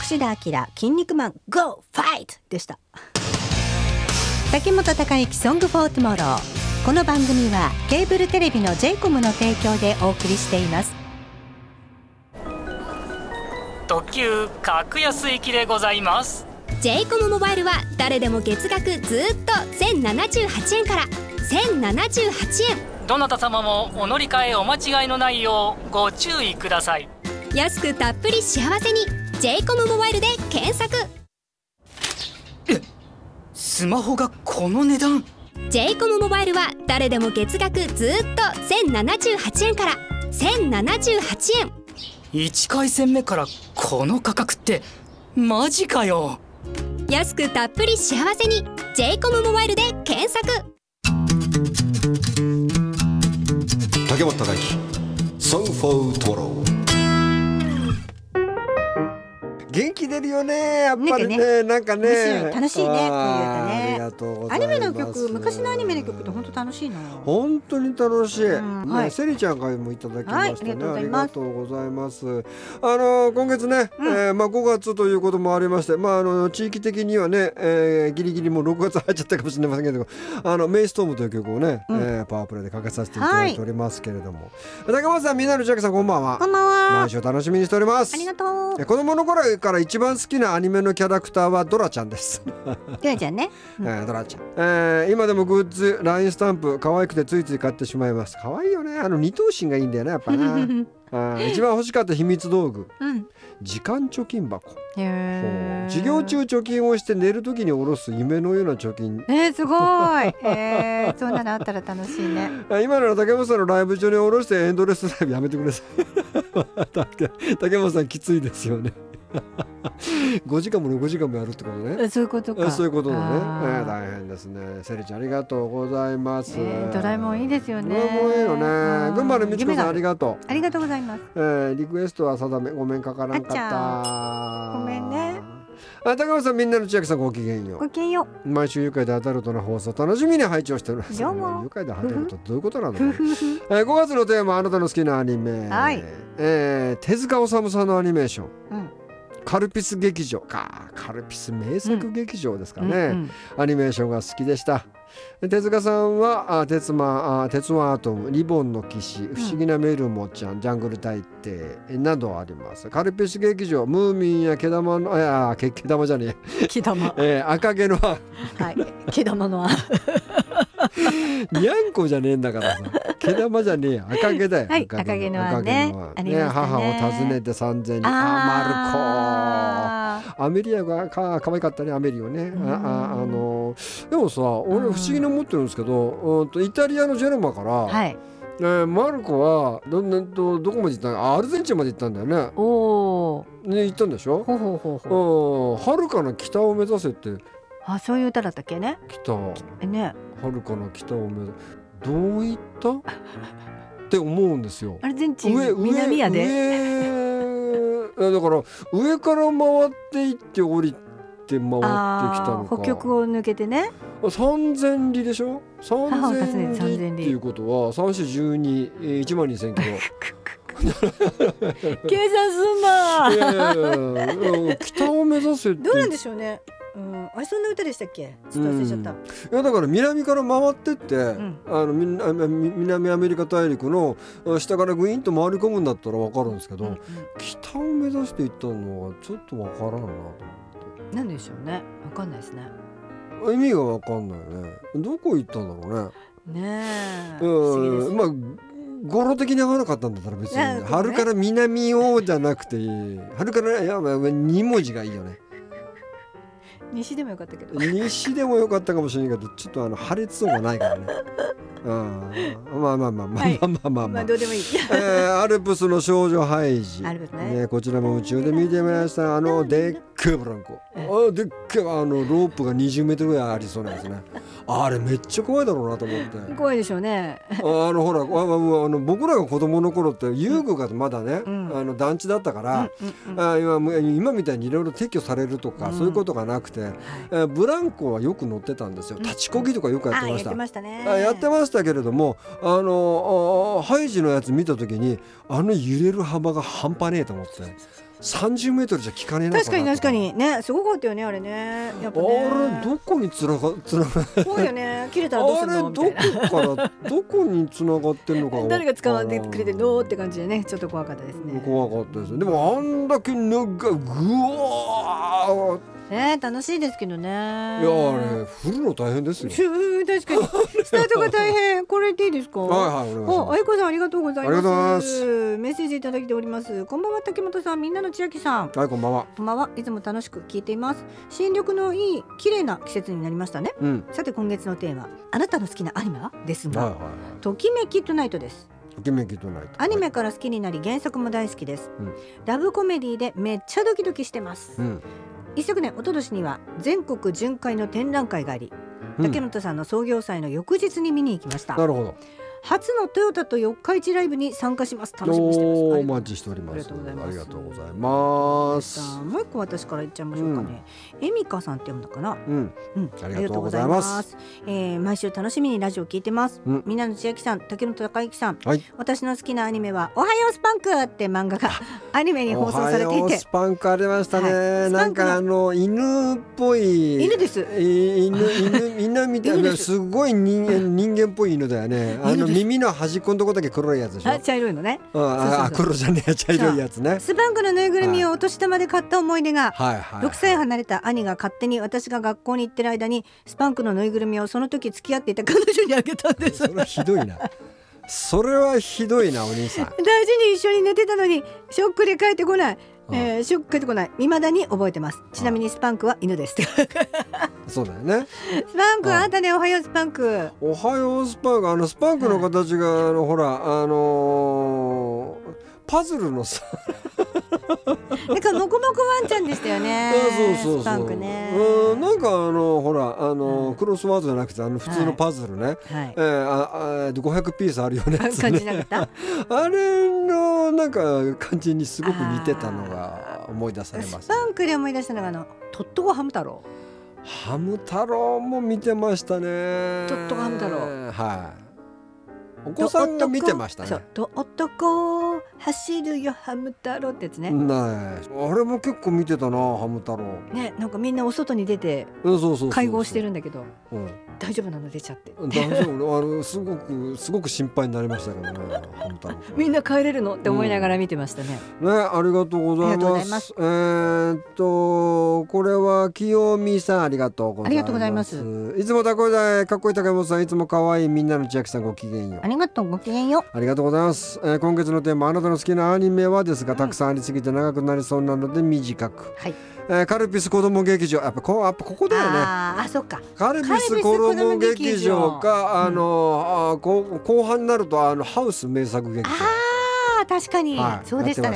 串田明筋肉マン GO ファイトでした。竹本孝之ソングフォートゥモロー。この番組はケーブルテレビの J-COM の提供でお送りしています。 特急格安行きでございます。 J-COM モバイルは誰でも月額ずっと1078円から1078円。 どなた様もお乗り換えお間違いのないようご注意ください。 安くたっぷり幸せに J-COM モバイルで検索。 スマホがこの値段。 J-COM モバイルは誰でも月額ずっと1078円から1078円。 1回戦目からこの価格ってマジかよ。 安くたっぷり幸せに J-COM モバイルで検索。 竹本孝之 Song for Tomorrow。元気出るよね、やっぱりね、なんかね楽しいね、こういう歌ね。 ありがとうございます。 アニメの曲、昔のアニメの曲って本当楽しいのよ。 本当に楽しい、 はい、 セリちゃんからもいただきましたね、 はい、 ありがとうございます。今月ね、5月ということもありまして、地域的にはね、ギリギリもう6月入っちゃったかもしれませんけど、メイストームという曲をね、パワープレイでかけさせていただいておりますけれども、竹本さん、みんなの千秋さん、こんばんは。 こんばんは。 毎週楽しみにしております。 ありがとう。 子供の頃から一番好きなアニメのキャラクターはドラちゃんですドラちゃんね、 ドラちゃん、今でもグッズ、ラインスタンプ可愛くてついつい買ってしまいます。可愛いよね、二頭身がいいんだよね、やっぱな一番欲しかった秘密道具、時間貯金箱。授業中貯金をして寝るときに下ろす夢のような貯金。 すごい、そんなのあったら楽しいね今の竹本さんのライブ中に下ろしてエンドレスライブやめてください竹本さんきついですよね5時間も6時間もやるってことね。 そういうことか。 そういうことだね、大変ですね。セリちゃん、ありがとうございます。 ドラえもんいいですよね。 ドラえもんいいよね。群馬のみちこさん、ありがとう。 ありがとうございます。 リクエストは定め、ごめんかからんかった。 ごめんね。 高本さん、みんなの千秋さん、ごきげんよう。 ごきげんよう。 毎週愉快でアダルトな放送楽しみに拝聴しております。 どうも。 愉快でアダルトどういうことなの5月のテーマ、あなたの好きなアニメ、手塚治虫さんのアニメーション、カルピス劇場か。カルピス名作劇場ですかね、アニメーションが好きでした。手塚さんは鉄腕アトム、リボンの騎士、不思議なメルモちゃん、ジャングル大帝などあります。カルピス劇場、ムーミンや毛玉の毛玉じゃねえ毛玉、 赤毛のはい、毛玉のにゃんこじゃねえんだからさ、毛玉じゃねえ、赤毛だよ。 はい、赤毛のはね、 母を訪ねて3000人、マルコ、アメリアが可愛かったね、アメリオね。でもさ、俺不思議に思ってるんですけど、イタリアのジェノバから、マルコはどこまで行ったの？アルゼンチンまで行ったんだよね。行ったんでしょ。遥かな北を目指せって。 そういう歌だったっけね。 北ね、 遥かな北を目指せ、どういったって思うんですよ。 アルゼンチン南やでだから上から回っていって降りて回ってきたのか。 北極を抜けてね。 3000里でしょ。3000里っていうことは3412、1万2000キロ計算すんな北を目指せって。 どうなんでしょうね。あれ、そんな歌でしたっけ。ちょっと忘れちゃった。 いや、だから南から回ってって、南アメリカ大陸の下からグイーンと回り込むんだったら分かるんですけど、北を目指していったのはちょっと分からんなと思って。 なんでしょうね。分かんないですね。 意味が分かんないね。どこ行ったんだろうね。 ねえ、 まあ語呂的に合わなかったんだったら別に、春から南をじゃなくて、春から2文字がいいよね。 西でもよかったけど。 西でもよかったかもしれないけど、ちょっと破裂音がないからね。まあどうでもいい。 アルプスの少女ハイジ、こちらも宇宙で見てみました。でっけえブランコ、でっけえロープが20メートルぐらいありそうなんですね。あれめっちゃ怖いだろうなと思って。 怖いでしょうね。 ほら、僕らが子供の頃って遊具がまだね、団地だったから、今みたいにいろいろ撤去されるとか、そういうことがなくて、ブランコはよく乗ってたんですよ。立ちこぎとかよくやってました。やってましたけれども、ハイジのやつ見た時に揺れる幅が半端ねえと思って。 30メートルじゃ効かねえな。 確かにね、すごかったよねあれね。やっぱね、 あれどこにつながそうよね、切れたらどうするのみたいな。 あれどこからどこにつながってんのか誰が使わんでくれてんのって感じでね、ちょっと怖かったですね。 怖かったです。でもあんだけなんかぐわー楽しいですけどね。いやあれ振るの大変ですよ。 確かにスタートが大変。これでいいですか。 はいはい、お願いします。 あいこさんありがとうございます。 ありがとうございます。 メッセージいただいております。こんばんは竹本さん、みんなの千秋さん。 はい、こんばんは。 こんばんは。いつも楽しく聞いています。新緑のいい綺麗な季節になりましたね。さて今月のテーマ、あなたの好きなアニメはですが、ときめきトゥナイトです。ときめきトゥナイト。アニメから好きになり原作も大好きです。ラブコメディでめっちゃドキドキしてます。一昨年、一昨年には全国巡回の展覧会があり、竹本さんの創業祭の翌日に見に行きました。 なるほど。 初のトヨタと四日市ライブに参加します。楽しみにしてます。 お待ちしております。ありがとうございます。 もう一個私から言っちゃいましょうかね。エミカさんって読むのかな。 ありがとうございます。 毎週楽しみにラジオ聞いてます。みんなの千秋さん、竹本孝之さん。私の好きなアニメはおはようスパンクって漫画がアニメに放送されていて。おはようスパンクありましたね。なんか犬っぽい。 犬です。 犬みたいなすごい人間っぽい犬だよね。耳の端っこのとこだけ黒いやつでしょ。 茶色いのね。 黒じゃねえ、茶色いやつね。 スパンクのぬいぐるみをお年玉で買った思い出が、6歳離れた兄が勝手に私が学校に行ってる間にスパンクのぬいぐるみをその時付き合っていた彼女にあげたんです。 それはひどいな。それはひどいな、お兄さん。 大事に一緒に寝てたのにショックで帰ってこない。ショック帰ってこない。未だに覚えてます。ちなみにスパンクは犬です。 そうだよね。 スパンクあんたね、おはようスパンク。 おはようスパンク。スパンクの形がほらパズルのさなんかもこもこワンちゃんでしたよね。 そうスパンクね。 なんかほらクロスワードじゃなくて普通のパズルね。500ピースあるよね。 感じなかった。 あれのなんか感じにすごく似てたのが思い出されます。 スパンクで思い出したのがトットコハム太郎。 ハム太郎も見てましたね。 トットコハム太郎。 はい。お子さんが見てましたね。 と男走るよハム太郎ってやつね。 あれも結構見てたな、ハム太郎ね。なんかみんなお外に出て会合してるんだけど、大丈夫なの出ちゃって。 大丈夫。すごく心配になりましたけどね。ハム太郎みんな帰れるのって思いながら見てましたね。 ね、ありがとうございます。これは清美さん、ありがとうございます。いつもかっこいい竹本さん、いつも可愛いみんなの千秋さん、ごきげんよう。 ありがとう、ごきげんよう。 ありがとうございます。今月のテーマ、あなたの好きなアニメはですが、たくさんありすぎて長くなりそうなので短く。カルピス子ども劇場、やっぱここだよね。 そっか。 カルピス子ども劇場か、後半になるとハウス名作劇場。 確かにそうでしたね。